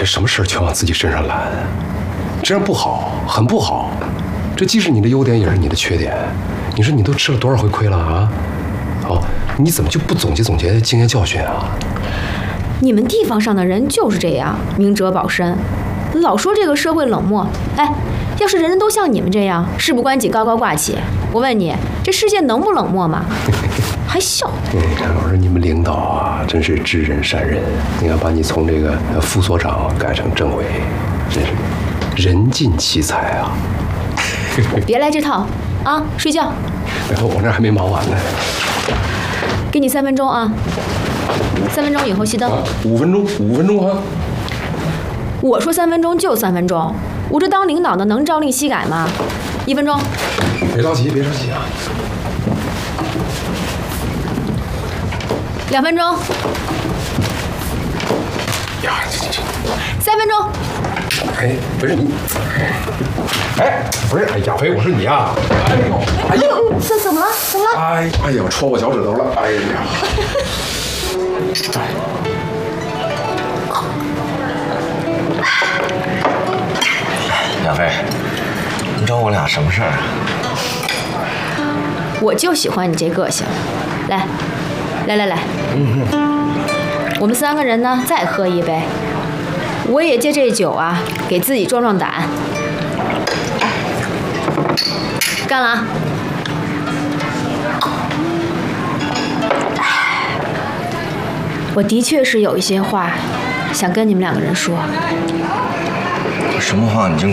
这什么事儿全往自己身上揽，这样不好，很不好。这既是你的优点，也是你的缺点。你说你都吃了多少回亏了啊？哦，你怎么就不总结总结经验教训啊？ 你们地方上的人就是这样，明哲保身，老说这个社会冷漠。哎，要是人人都像你们这样，事不关己高高挂起，我问你，这世界能不冷漠吗？还笑？ 我说你们领导啊，真是知人善任。你看，把你从这个副所长改成政委，真是人尽其才啊！ 别来这套啊！睡觉。 我这还没忙完呢。 给你3分钟啊！3分钟以后熄灯。 5分钟，5分钟啊！ 我说3分钟就3分钟，我这当领导的能朝令夕改吗？1分钟。 别着急，别着急啊 ！2分钟。 呀，这 3分钟。 哎，不是你，哎，不是，哎呀，喂，我说你啊，哎呦，哎呦， 怎么了？怎么了？ 哎呀，戳我脚趾头了，哎呀！ 亚飞，你找我俩什么事儿啊？ 我就喜欢你这个性，来，我们3个人呢，再喝一杯。我也借这酒啊，给自己壮壮胆。干了啊！我的确是有一些话想跟你们2个人说。 什么话你尽